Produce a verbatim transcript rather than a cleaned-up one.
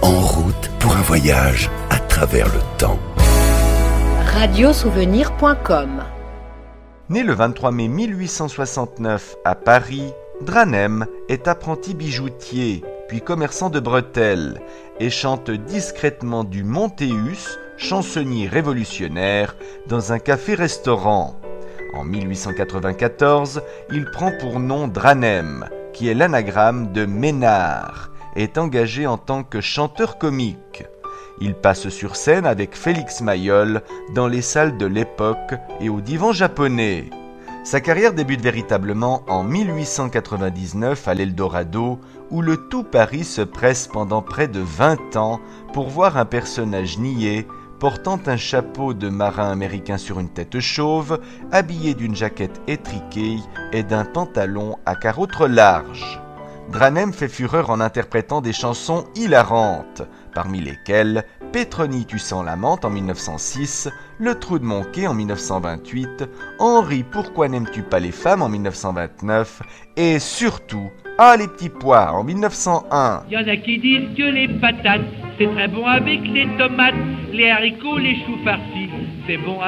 En route pour un voyage à travers le temps. radiosouvenir point com. Né le vingt-trois mai mille huit cent soixante-neuf à Paris, Dranem est apprenti bijoutier, puis commerçant de bretelles, et chante discrètement du Montéus, chansonnier révolutionnaire, dans un café-restaurant. En mille huit cent quatre-vingt-quatorze, il prend pour nom Dranem, qui est l'anagramme de Ménard, et est engagé en tant que chanteur comique. Il passe sur scène avec Félix Mayol dans les salles de l'époque et au divan japonais. Sa carrière débute véritablement en mille huit cent quatre-vingt-dix-neuf à l'Eldorado, où le tout Paris se presse pendant près de vingt ans pour voir un personnage niais portant un chapeau de marin américain sur une tête chauve, habillé d'une jaquette étriquée et d'un pantalon à carreaux trop larges. Dranem fait fureur en interprétant des chansons hilarantes, parmi lesquelles Pétronie tu sens la menthe en mille neuf cent six, Le trou de mon quai en mille neuf cent vingt-huit, Henri pourquoi n'aimes-tu pas les femmes en mille neuf cent vingt-neuf et surtout Ah les petits pois en mille neuf cent un. Y en a qui disent que les patates c'est très bon avec les tomates, les haricots, les choux farcis, c'est bon